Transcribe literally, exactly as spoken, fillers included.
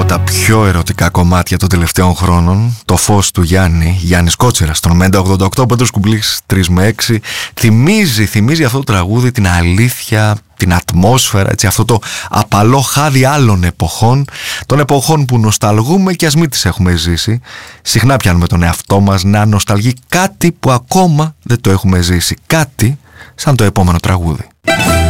από τα πιο ερωτικά κομμάτια των τελευταίων χρόνων. Το φως του Γιάννη, Γιάννης Κότσιρας, στον Μέντα ογδόντα οκτώ, Πέτρος Κουμπλής τρεις με έξι. Θυμίζει, θυμίζει αυτό το τραγούδι την αλήθεια, την ατμόσφαιρα, έτσι, αυτό το απαλό χάδι άλλων εποχών, των εποχών που νοσταλγούμε και ας μην τις έχουμε ζήσει. Συχνά πιάνουμε τον εαυτό μας να νοσταλγεί κάτι που ακόμα δεν το έχουμε ζήσει. Κάτι σαν το επόμενο τραγούδι.